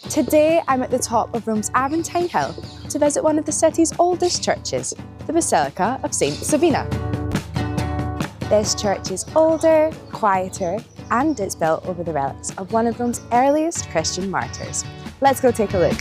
Today I'm at the top of Rome's Aventine Hill to visit one of the city's oldest churches, the Basilica of St. Sabina. This church is older, quieter, and it's built over the relics of one of Rome's earliest Christian martyrs. Let's go take a look.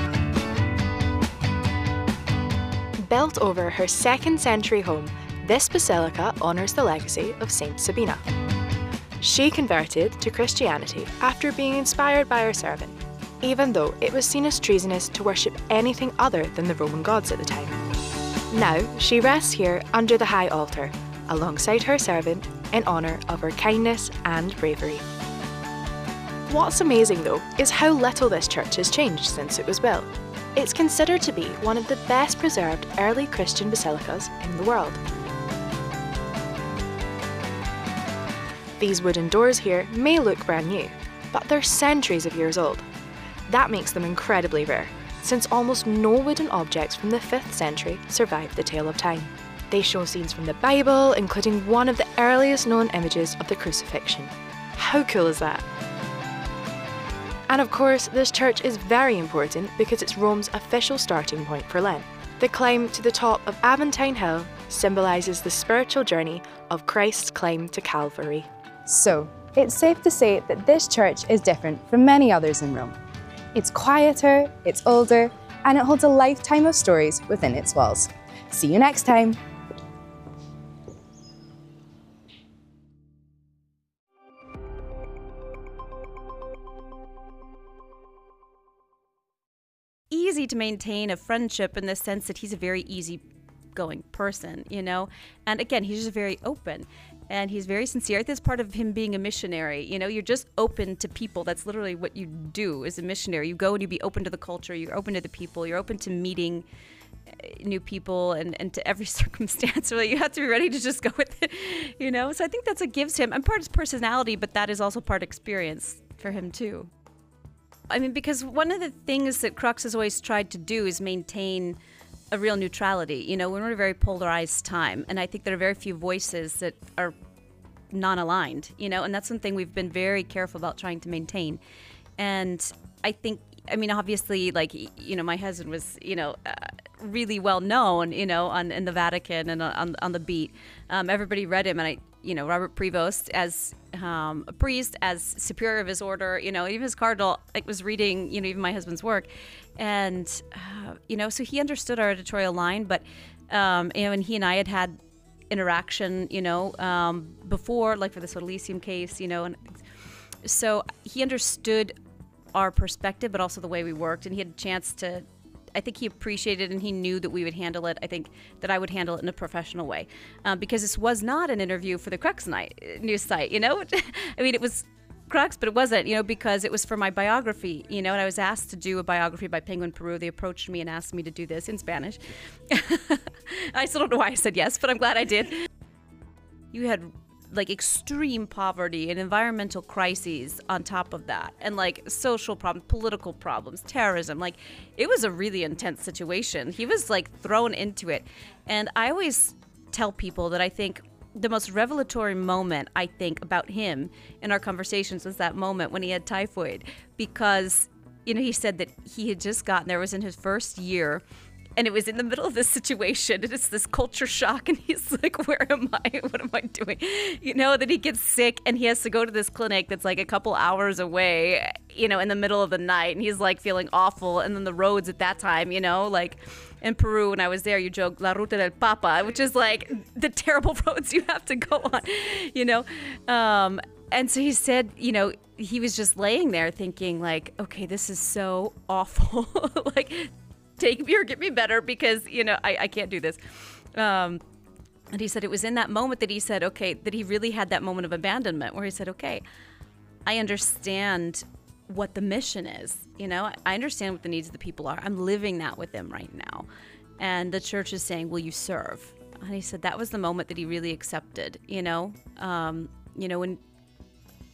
Built over her 2nd century home, this basilica honours the legacy of St. Sabina. She converted to Christianity after being inspired by her servant, even though it was seen as treasonous to worship anything other than the Roman gods at the time. Now she rests here under the high altar, alongside her servant, in honour of her kindness and bravery. What's amazing though is how little this church has changed since it was built. It's considered to be one of the best preserved early Christian basilicas in the world. These wooden doors here may look brand new, but they're centuries of years old. That makes them incredibly rare, since almost no wooden objects from the 5th century survived the tale of time. They show scenes from the Bible, including one of the earliest known images of the crucifixion. How cool is that? And of course, this church is very important because it's Rome's official starting point for Lent. The climb to the top of Aventine Hill symbolises the spiritual journey of Christ's climb to Calvary. So, it's safe to say that this church is different from many others in Rome. It's quieter, it's older, and it holds a lifetime of stories within its walls. See you next time! Easy to maintain a friendship in the sense that he's a very easygoing person, you know? And again, he's just very open and he's very sincere. That's part of him being a missionary, you know? You're just open to people. That's literally what you do as a missionary. You go and you be open to the culture, you're open to the people, you're open to meeting new people and to every circumstance. Really, you have to be ready to just go with it, you know? So I think that's what gives him, and part is personality, but that is also part experience for him too. I mean, because one of the things that Crux has always tried to do is maintain a real neutrality. You know, we're in a very polarized time, and I think there are very few voices that are non-aligned, you know, and that's one thing we've been very careful about trying to maintain. And I think, I mean, obviously, like, you know, my husband was, you know, really well known, you know, in the Vatican and on the beat. Everybody read him, and Robert Prevost as a priest, as superior of his order, you know, even as cardinal, was reading, you know, even my husband's work. And, you know, so he understood our editorial line, but, you know, and he and I had interaction, you know, before, like for the Sodalisium case, you know, and so he understood our perspective, but also the way we worked, and he had a chance to, I think he appreciated and he knew that we would handle it. I think that I would handle it in a professional way, because this was not an interview for the Crux news site, you know? I mean, it was Crux, but it wasn't, you know, because it was for my biography, you know, and I was asked to do a biography by Penguin Peru. They approached me and asked me to do this in Spanish. I still don't know why I said yes, but I'm glad I did. You had like extreme poverty and environmental crises on top of that, and like social problems, political problems, terrorism. Like, it was a really intense situation. He was like thrown into it. And I always tell people that I think the most revelatory moment, I think, about him in our conversations was that moment when he had typhoid, because, you know, he said that he had just gotten there, was in his first year, and it was in the middle of this situation, and it's this culture shock, and he's like, where am I? What am I doing? You know, then he gets sick, and he has to go to this clinic that's like a couple hours away, you know, in the middle of the night, and he's like feeling awful. And then the roads at that time, you know, like in Peru, when I was there, you joke, La Ruta del Papa, which is like the terrible roads you have to go on, you know? And so he said, you know, he was just laying there thinking like, okay, this is so awful. Like, take me or get me better, because, you know, I can't do this. And he said it was in that moment that he said, okay, that he really had that moment of abandonment where he said, okay, I understand what the mission is. You know, I understand what the needs of the people are. I'm living that with them right now. And the church is saying, will you serve? And he said that was the moment that he really accepted, you know, when